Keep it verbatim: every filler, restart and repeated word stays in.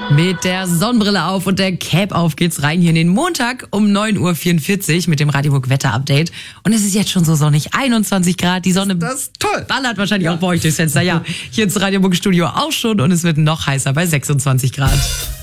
Mit der Sonnenbrille auf und der Cap auf geht's rein hier in den Montag um neun Uhr vierundvierzig mit dem Radioburg Wetter-Update. Und es ist jetzt schon so sonnig, einundzwanzig Grad. Die Sonne das ist toll. ballert wahrscheinlich Ja. auch bei euch durchs Fenster. Ja, hier ins Radioburg Studio auch schon und es wird noch heißer bei sechsundzwanzig Grad.